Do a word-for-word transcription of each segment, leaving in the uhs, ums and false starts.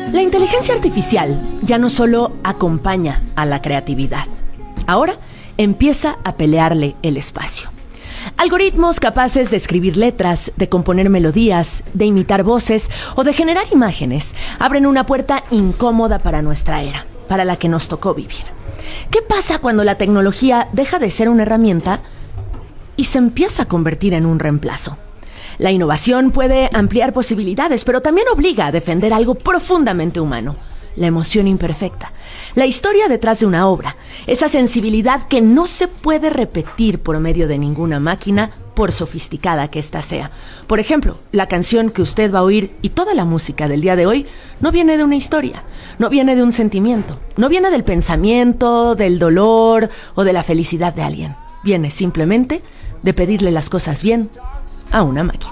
La inteligencia artificial ya no solo acompaña a la creatividad, ahora empieza a pelearle el espacio. Algoritmos capaces de escribir letras, de componer melodías, de imitar voces o de generar imágenes abren una puerta incómoda para nuestra era, para la que nos tocó vivir. ¿Qué pasa cuando la tecnología deja de ser una herramienta y se empieza a convertir en un reemplazo? La innovación puede ampliar posibilidades, pero también obliga a defender algo profundamente humano: la emoción imperfecta, la historia detrás de una obra, esa sensibilidad que no se puede repetir por medio de ninguna máquina, por sofisticada que ésta sea. Por ejemplo, la canción que usted va a oír y toda la música del día de hoy no viene de una historia, no viene de un sentimiento, no viene del pensamiento, del dolor o de la felicidad de alguien. Viene simplemente de pedirle las cosas bien a una máquina.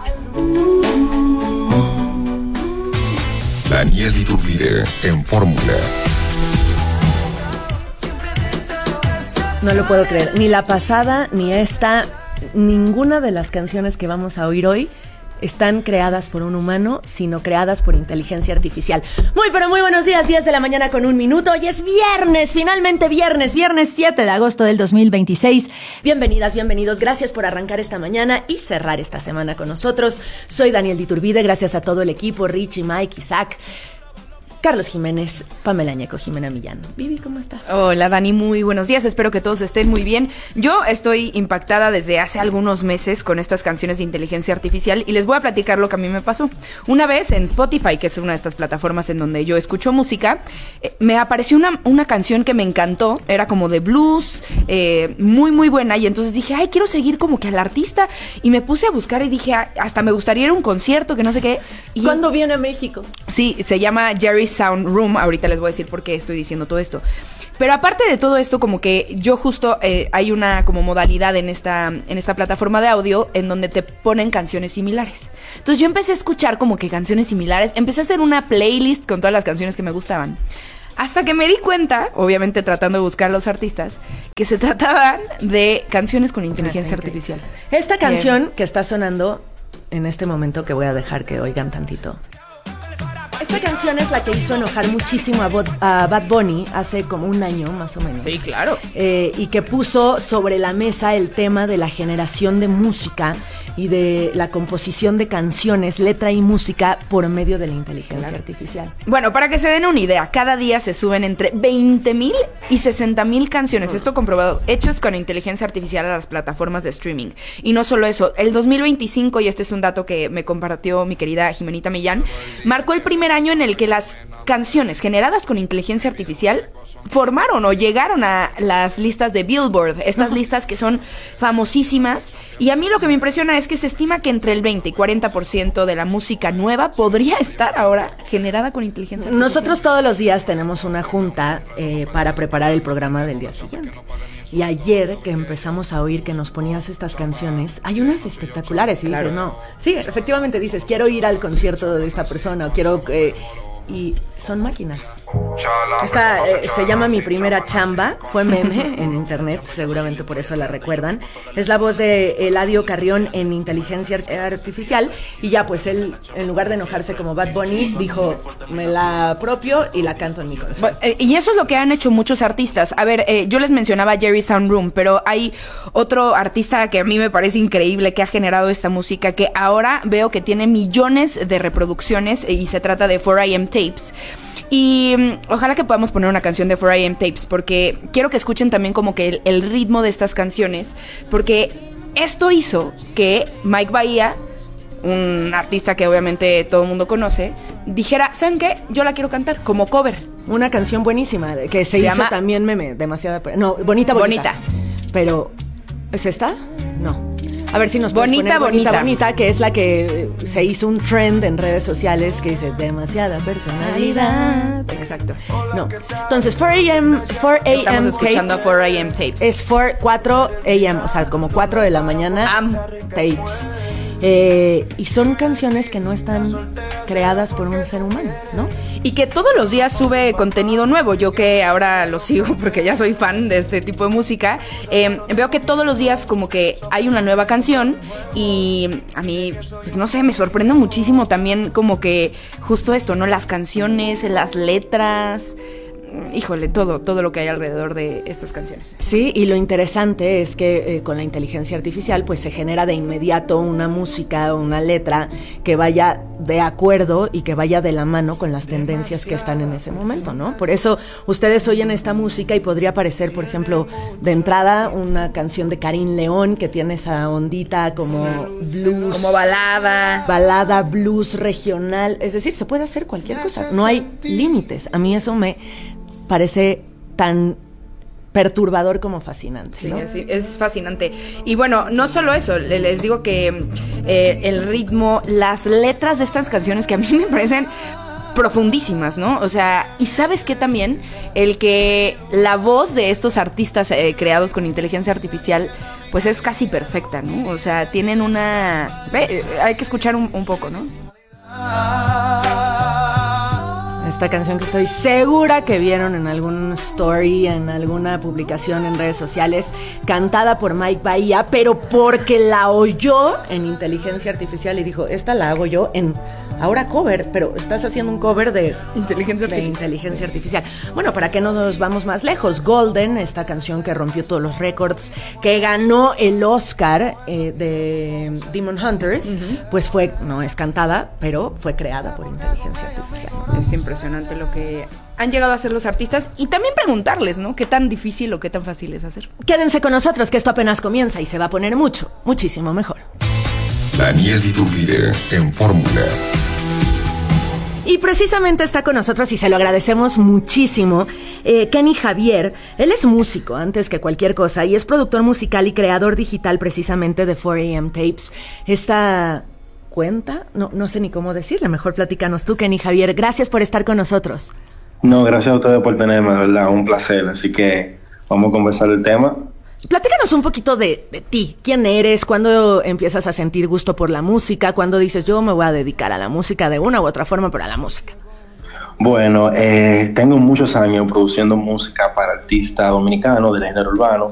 Daniel Iturbide en Fórmula. No lo puedo creer, ni la pasada ni esta, ninguna de las canciones que vamos a oír hoy están creadas por un humano, sino creadas por inteligencia artificial. Muy, pero muy buenos días, diez de la mañana con un minuto. Hoy es viernes, finalmente viernes, viernes siete de agosto del dos mil veintiséis. Bienvenidas, bienvenidos, gracias por arrancar esta mañana y cerrar esta semana con nosotros. Soy Daniel Iturbide, gracias a todo el equipo, Richie, Mike, Isaac, Carlos Jiménez, Pamela Ñeco, Jimena Millán. Vivi, ¿cómo estás? Hola, Dani, muy buenos días. Espero que todos estén muy bien. Yo estoy impactada desde hace algunos meses con estas canciones de inteligencia artificial y les voy a platicar lo que a mí me pasó. Una vez en Spotify, que es una de estas plataformas en donde yo escucho música, eh, me apareció una, una canción que me encantó. Era como de blues, eh, muy, muy buena. Y entonces dije, ay, quiero seguir como que al artista. Y me puse a buscar y dije, ah, hasta me gustaría ir a un concierto, que no sé qué. Y ¿cuándo viene a México? Sí, se llama Jerry Sound Room. Ahorita les voy a decir por qué estoy diciendo todo esto. Pero aparte de todo esto, como que yo justo eh, hay una como modalidad en esta en esta plataforma de audio en donde te ponen canciones similares. Entonces yo empecé a escuchar como que canciones similares, empecé a hacer una playlist con todas las canciones que me gustaban. Hasta que me di cuenta, obviamente tratando de buscar a los artistas, que se trataban de canciones con inteligencia artificial. Esta canción Bien. que está sonando en este momento, que voy a dejar que oigan tantito. Esta canción es la que hizo enojar muchísimo a, Bot, a Bad Bunny hace como un año, más o menos. Sí, claro. Eh, y que puso sobre la mesa el tema de la generación de música y de la composición de canciones, letra y música por medio de la inteligencia claro. artificial. Bueno, para que se den una idea, cada día se suben entre veinte mil y sesenta mil canciones, esto comprobado, hechas con inteligencia artificial a las plataformas de streaming. Y no solo eso, el dos mil veinticinco, y este es un dato que me compartió mi querida Jimenita Millán, marcó el primer año en el que las canciones generadas con inteligencia artificial formaron o llegaron a las listas de Billboard, estas uh-huh. listas que son famosísimas. Y a mí lo que me impresiona es que se estima que entre el veinte y cuarenta por ciento de la música nueva podría estar ahora generada con inteligencia artificial. Nosotros todos los días tenemos una junta eh, para preparar el programa del día siguiente. Y ayer que empezamos a oír que nos ponías estas canciones, hay unas espectaculares y claro. dices, no, sí, efectivamente dices, quiero ir al concierto de esta persona o quiero... Eh, y son máquinas. Esta eh, se llama Mi Primera Chamba, fue meme en internet, seguramente por eso la recuerdan. Es la voz de Eladio Carrión en inteligencia artificial y ya pues él, en lugar de enojarse como Bad Bunny, dijo, me la apropio y la canto en mi corazón. Bueno, eh, y eso es lo que han hecho muchos artistas. A ver, eh, yo les mencionaba Jerry Sound Room, pero hay otro artista que a mí me parece increíble que ha generado esta música, que ahora veo que tiene millones de reproducciones y se trata de four a m Tapes. Y um, ojalá que podamos poner una canción de four a m Tapes, porque quiero que escuchen también como que el, el ritmo de estas canciones, porque esto hizo que Mike Bahía, un artista que obviamente todo el mundo conoce, dijera, ¿saben qué? Yo la quiero cantar como cover. Una canción buenísima que se, se hizo llama... también meme, demasiada... No, bonita, bonita. Bonita. Pero, ¿es esta? No. A ver si nos bonita, poner bonita, bonita, bonita, que es la que se hizo un trend en redes sociales que dice demasiada personalidad. Exacto. No. Entonces, four a m four a m Estamos escuchando tapes four a m Tapes. Es cuatro a m, o sea, como cuatro de la mañana. Am. Tapes. Eh, y son canciones que no están creadas por un ser humano, ¿no? Y que todos los días sube contenido nuevo. Yo que ahora lo sigo porque ya soy fan de este tipo de música, eh, veo que todos los días como que hay una nueva canción y a mí, pues no sé, me sorprende muchísimo también como que justo esto, ¿no? Las canciones, las letras... Híjole, todo, todo lo que hay alrededor de estas canciones. Sí, y lo interesante es que eh, con la inteligencia artificial pues se genera de inmediato una música, una letra que vaya de acuerdo y que vaya de la mano con las tendencias que están en ese momento, ¿no? Por eso ustedes oyen esta música y podría parecer, por ejemplo, de entrada una canción de Karin León que tiene esa ondita como blues, como balada, balada, blues regional, es decir, se puede hacer cualquier cosa, no hay límites. A mí eso me parece tan perturbador como fascinante, ¿no? Sí, sí, es fascinante. Y bueno, no solo eso, les digo que eh, el ritmo, las letras de estas canciones que a mí me parecen profundísimas, ¿no? O sea, y ¿sabes qué también? El que la voz de estos artistas eh, creados con inteligencia artificial pues es casi perfecta, ¿no? O sea, tienen una... Ve, hay que escuchar un, un poco, ¿no? Esta canción que estoy segura que vieron en algún story, en alguna publicación en redes sociales, cantada por Mike Bahía, pero porque la oyó en inteligencia artificial y dijo, esta la hago yo en... Ahora cover, pero estás haciendo un cover de inteligencia, de inteligencia artificial. Bueno, ¿para qué no nos vamos más lejos? Golden, esta canción que rompió todos los récords, que ganó el Oscar eh, de Demon Hunters, uh-huh. pues fue, no es cantada, pero fue creada por inteligencia artificial. Es impresionante lo que han llegado a hacer los artistas y también preguntarles, ¿no? ¿Qué tan difícil o qué tan fácil es hacer? Quédense con nosotros, que esto apenas comienza y se va a poner mucho, muchísimo mejor. Daniel Iturbide en Fórmula. Y precisamente está con nosotros y se lo agradecemos muchísimo, eh, Kenny Javier. Él es músico antes que cualquier cosa y es productor musical y creador digital precisamente de four a m Tapes. Esta cuenta, no, no sé ni cómo decirle, mejor platícanos tú, Kenny Javier. Gracias por estar con nosotros. No, gracias a ustedes por tenerme, de verdad, un placer. Así que vamos a conversar el tema. Platícanos un poquito de, de ti. ¿Quién eres? ¿Cuándo empiezas a sentir gusto por la música? ¿Cuándo dices, yo me voy a dedicar a la música de una u otra forma, pero a la música? Bueno, eh, tengo muchos años produciendo música para artistas dominicanos del género urbano.